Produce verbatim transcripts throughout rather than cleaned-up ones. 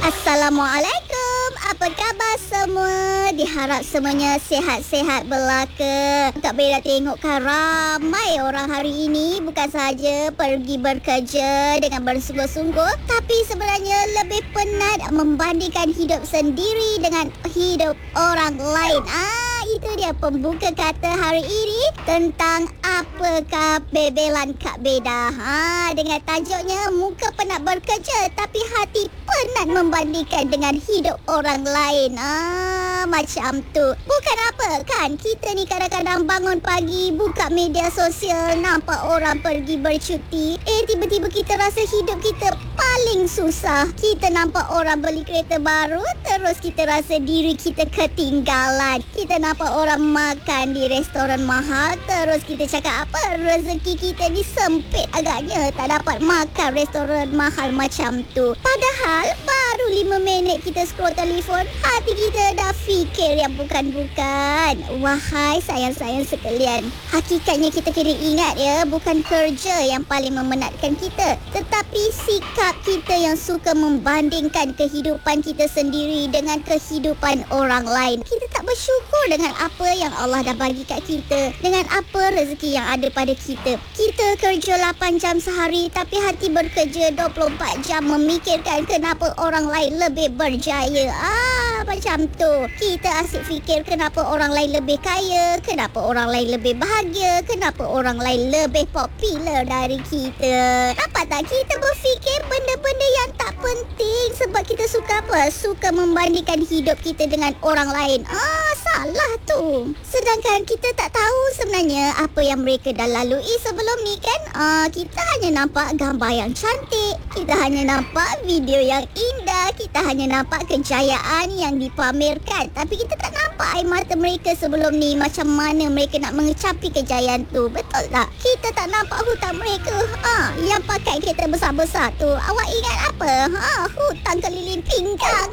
Assalamualaikum. Apa khabar semua? Diharap semuanya sihat-sihat belaka. Kak Bella tengokkan ramai orang hari ini bukan sahaja pergi bekerja dengan bersungguh-sungguh, tapi sebenarnya lebih penat membandingkan hidup sendiri dengan hidup orang lain. Ah, itu dia pembuka kata hari ini tentang apakah bebelan Kak Beda. Ha, dengan tajuknya muka penat bekerja tapi hati penat membandingkan dengan hidup orang lain. Ah, macam tu. Bukan apa kan, kita ni kadang-kadang bangun pagi, buka media sosial, nampak orang pergi bercuti. Eh, tiba-tiba kita rasa hidup kita paling susah. Kita nampak orang beli kereta baru, terus kita rasa diri kita ketinggalan. Kita nampak orang makan di restoran mahal, terus kita cakap apa, rezeki kita ni sempit agaknya, tak dapat makan restoran mahal macam tu. Padahal baru lima minit kita scroll telefon, hati kita dah fikir yang bukan-bukan. Wahai sayang-sayang sekalian, hakikatnya kita kena ingat ya, bukan kerja yang paling memenatkan kita, tetapi sikap kita yang suka membandingkan kehidupan kita sendiri dengan kehidupan orang lain. Kita tak bersyukur dengan apa yang Allah dah bagi kat kita, dengan apa rezeki yang ada pada kita. Kita kerja lapan jam sehari tapi hati bekerja dua puluh empat jam memikirkan kenapa orang lain lebih berjaya. Ah, macam tu. Kita asyik fikir kenapa orang lain lebih kaya, kenapa orang lain lebih bahagia, kenapa orang lain lebih popular dari kita. Nampak tak, kita berfikir benda-benda yang tak penting sebab kita suka apa? Suka membandingkan hidup kita dengan orang lain. Ah, salah tu. Sedangkan kita tak tahu sebenarnya apa yang mereka dah lalui sebelum ni kan. Ah, kita hanya nampak gambar yang cantik, kita hanya nampak video yang indah, kita hanya nampak kejayaan yang dipamerkan, tapi kita tak nampak air mata mereka sebelum ni, macam mana mereka nak mengecapi kejayaan tu. Betul tak? Kita tak nampak hutang mereka. Ah, yang pakai kereta besar-besar tu, awak ingat apa? Ah, hutang keliling pinggang.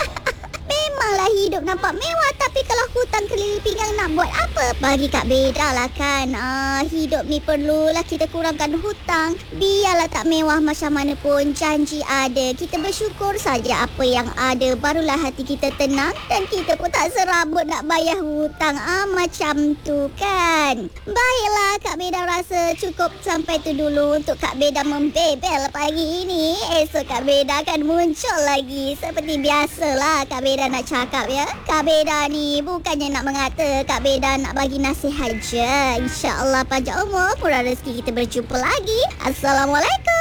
Memanglah hidup nampak mewah, tapi kalau hutang keliling pinggang nak buat apa? Bagi Kak Beda lah kan. Ah, hidup ni perlulah kita kurangkan hutang. Biarlah tak mewah macam mana pun, janji ada. Kita bersyukur saja apa yang ada, barulah hati kita tenang dan kita pun tak serabut nak bayar hutang. Ah, macam tu kan. Baiklah, Kak Beda rasa cukup sampai tu dulu untuk Kak Beda membebel pagi ini. Esok Kak Beda akan muncul lagi. Seperti biasalah Kak Beda nak cakap ya, Kak Beda ni bukannya nak mengata, Kak Beda nak bagi nasihat je. InsyaAllah panjang umur, murah rezeki, kita berjumpa lagi. Assalamualaikum.